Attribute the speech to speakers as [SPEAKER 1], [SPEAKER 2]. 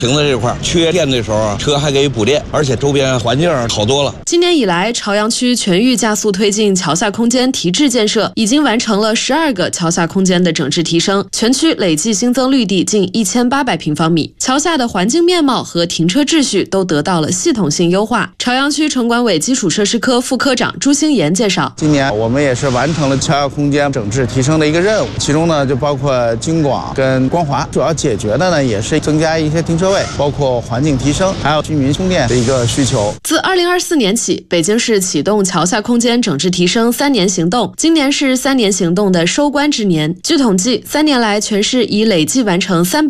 [SPEAKER 1] 停在这块缺电的时候，车还给补电，而且周边环境好多了。
[SPEAKER 2] 今年以来，朝阳区全域加速推进桥下空间提质建设，已经完成了12个桥下空间的整治提升，全区累计新增绿地近1800平方米，桥下的环境面貌和停车秩序都得到了系统性优化。朝阳区城管委基础设施科副科长朱兴岩介绍，
[SPEAKER 3] 今年我们也是完成了桥下空间整治提升的一个任务，其中呢就包括京广跟光华，主要解决的呢也是增加一些停车位，包括环境提升，还有居民充电的一个需求。
[SPEAKER 2] 自2024年起，北京市启动桥下空间整治提升3年行动，今年是3年行动的收官之年。据统计，3年来全市已累计完成300